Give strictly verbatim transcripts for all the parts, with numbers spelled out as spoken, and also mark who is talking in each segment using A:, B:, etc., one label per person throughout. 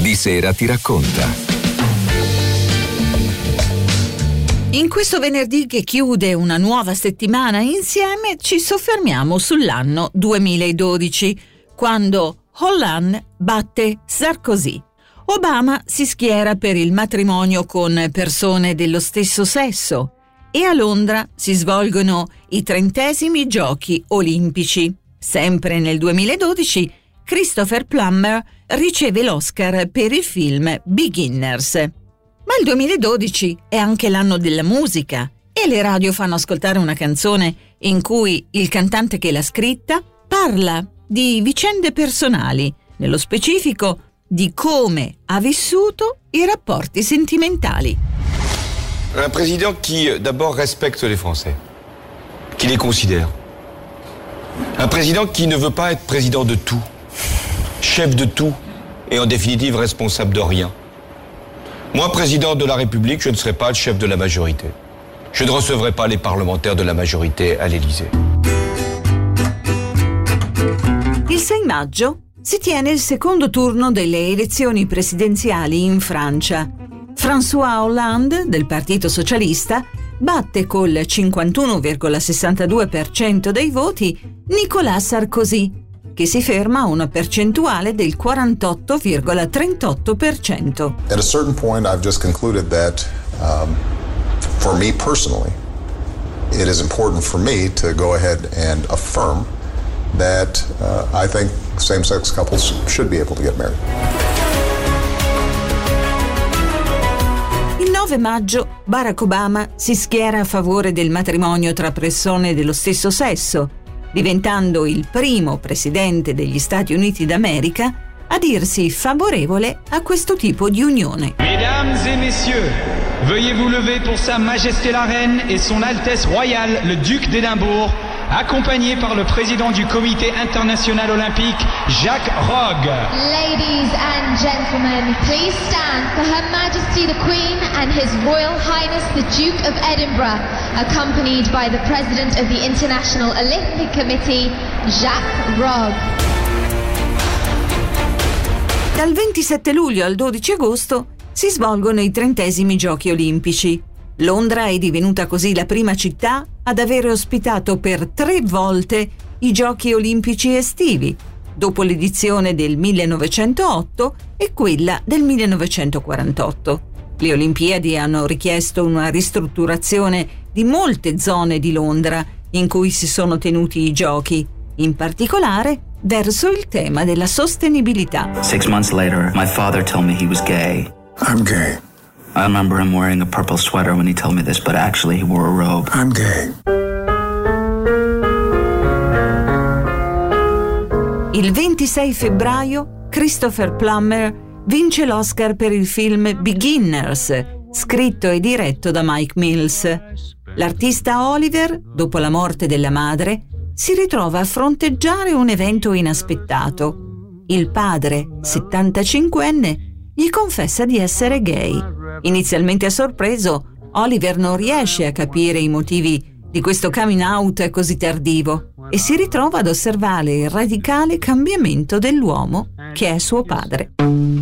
A: Di Sera Ti Racconta.
B: In questo venerdì che chiude una nuova settimana insieme ci soffermiamo sull'anno duemiladodici, quando Hollande batte Sarkozy. Obama si schiera per il matrimonio con persone dello stesso sesso e a Londra si svolgono i trentesimi giochi olimpici. Sempre nel duemiladodici Christopher Plummer riceve l'Oscar per il film Beginners. Ma il duemiladodici è anche l'anno della musica e le radio fanno ascoltare una canzone in cui il cantante che l'ha scritta parla di vicende personali, nello specifico di come ha vissuto i rapporti sentimentali.
C: Un président qui d'abord respecte les Français, qui les considère. Un président qui ne veut pas être président de tout, chef de tout et en définitive responsable de rien. Moi, président de la République, je ne serai pas le chef de la majorité. Je ne recevrai pas les parlementaires de la majorité à l'Élysée.
B: Il sei maggio si tiene il secondo turno delle elezioni presidenziali in Francia. François Hollande, del Partito Socialista, batte col cinquantuno virgola sessantadue per cento dei voti Nicolas Sarkozy, che si ferma a una percentuale del quarantotto virgola trentotto per cento.
D: At a certain point I've just concluded that um, for me personally it is important for me to go ahead and affirm that uh, I think same-sex couples should be able to get married.
B: Il nove maggio Barack Obama si schiera a favore del matrimonio tra persone dello stesso sesso, diventando il primo presidente degli Stati Uniti d'America a dirsi favorevole a questo tipo di unione.
E: Mesdames et messieurs, veuillez vous lever pour Sa Majesté la Reine et Son Altesse Royale le Duc d'Édimbourg, accompagné par le président du Comité international olympique, Jacques Rogge.
F: Ladies and gentlemen, please stand for Her Majesty the Queen and His Royal Highness the Duke of Edinburgh, accompanied by the President of the International Olympic Committee, Jacques Rogge.
B: Dal ventisette luglio al dodici agosto si svolgono i trentesimi Giochi Olimpici. Londra è divenuta così la prima città ad avere ospitato per tre volte i Giochi Olimpici estivi, dopo l'edizione del millenovecentootto e quella del millenovecentoquarantotto. Le Olimpiadi hanno richiesto una ristrutturazione di molte zone di Londra in cui si sono tenuti i giochi, in particolare verso il tema della sostenibilità.
G: Six months later, my father told me he was gay.
H: I'm gay.
G: I remember him wearing a purple sweater when he told me this, but actually he wore a robe.
H: I'm gay.
B: Il ventisei febbraio Christopher Plummer vince l'Oscar per il film Beginners, scritto e diretto da Mike Mills. L'artista Oliver, dopo la morte della madre, si ritrova a fronteggiare un evento inaspettato. Il padre, settantacinquenne, gli confessa di essere gay. Inizialmente sorpreso, Oliver non riesce a capire i motivi di questo coming out così tardivo e si ritrova ad osservare il radicale cambiamento dell'uomo che è suo padre.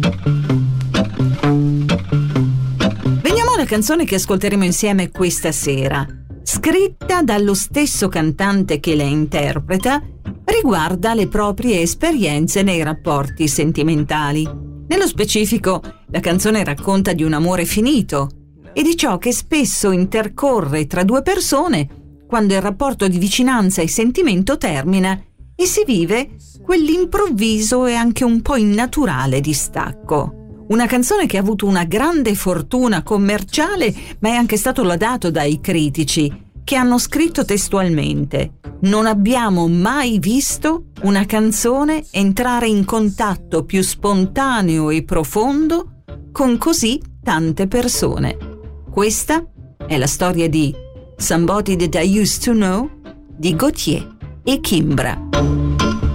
B: Veniamo alla canzone che ascolteremo insieme questa sera. Scritta dallo stesso cantante che la interpreta, riguarda le proprie esperienze nei rapporti sentimentali. Nello specifico, la canzone racconta di un amore finito e di ciò che spesso intercorre tra due persone quando il rapporto di vicinanza e sentimento termina e si vive quell'improvviso e anche un po' innaturale distacco. Una canzone che ha avuto una grande fortuna commerciale, ma è anche stato lodato dai critici, che hanno scritto testualmente: non abbiamo mai visto una canzone entrare in contatto più spontaneo e profondo con così tante persone. Questa è la storia di Somebody That I Used to Know di Gautier e Kimbra.